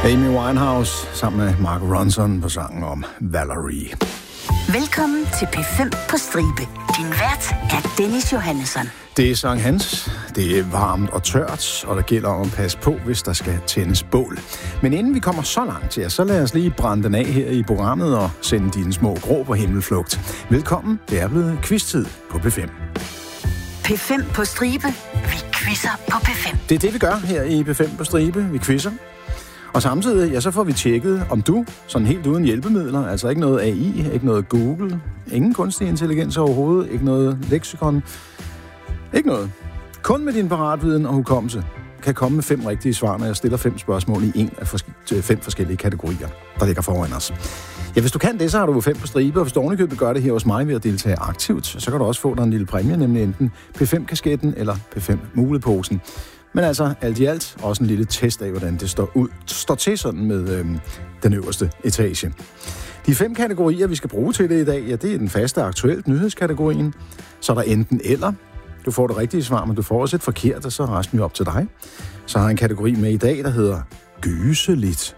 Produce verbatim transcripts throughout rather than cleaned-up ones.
Amy Winehouse sammen med Mark Ronson på sangen om Valerie. Velkommen til P fem på stribe. Din vært er Dennis Johannesson. Det er Sankt Hans, det er varmt og tørt, og der gælder om at passe på, hvis der skal tændes bål. Men inden vi kommer så langt til, så lad os lige brænde den af her i programmet og sende dine små grå på himmelflugt. Velkommen, det er blevet quiz-tid på P fem. P fem på stribe. Vi quizzer på P fem. Det er det, vi gør her i P fem på stribe. Vi quizzer. Og samtidig, ja, så får vi tjekket, om du, sådan helt uden hjælpemidler, altså ikke noget A I, ikke noget Google, ingen kunstig intelligens overhovedet, ikke noget leksikon, ikke noget. Kun med din paratviden og hukommelse kan komme med fem rigtige svar, når jeg stiller fem spørgsmål i en af fors- fem forskellige kategorier, der ligger foran os. Ja, hvis du kan det, så har du fem på stribe, og hvis du ovenikøbet gør det her hos mig ved at deltage aktivt, så kan du også få dig en lille præmie, nemlig enten P fem-kasketten eller P fem-muleposen. Men altså, alt i alt, også en lille test af, hvordan det står, ud, står til sådan med øhm, den øverste etage. De fem kategorier, vi skal bruge til det i dag, ja, det er den faste aktuelt nyhedskategorien. Så er der enten eller. Du får det rigtige svar, men du får også et forkert, og så er resten jo op til dig. Så har jeg en kategori med i dag, der hedder gyseligt.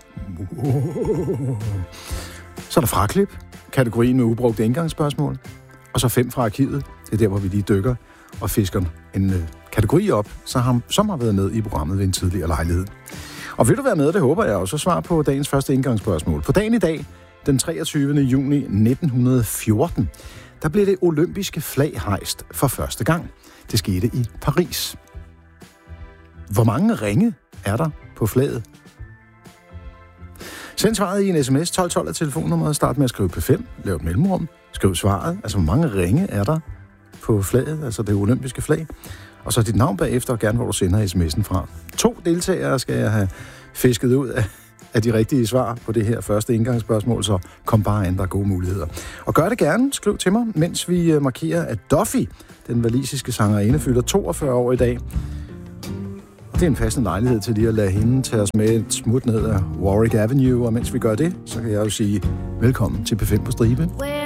Så er der fraklip, kategorien med ubrugt indgangsspørgsmål. Og så fem fra arkivet. Det er der, hvor vi lige dykker og fisker en øh, kategori op, så har, som har været med i programmet ved en tidligere lejlighed. Og vil du være med, det håber jeg også, svar på dagens første indgangsspørgsmål. På dagen i dag, den treogtyvende juni nitten fjorten, der blev det olympiske flag hejst for første gang. Det skete i Paris. Hvor mange ringe er der på flaget? Send svaret i en sms. tolv tolv er telefonnummeret. Start med at skrive P fem. Lav et mellemrum. Skriv svaret. Altså, hvor mange ringe er der på flaget, altså det olympiske flag. Og så dit navn bagefter, og gerne hvor du sender sms'en fra. To deltagere skal jeg have fisket ud af, af de rigtige svar på det her første indgangsspørgsmål, så kom bare an, der er gode muligheder. Og gør det gerne, skriv til mig, mens vi markerer, at Duffy, den walisiske sangerinde, fylder toogfyrre år i dag. Det er en passende lejlighed til lige at lade hende tage os med et smut ned af Warwick Avenue, og mens vi gør det, så kan jeg jo sige velkommen til P fem på stribe.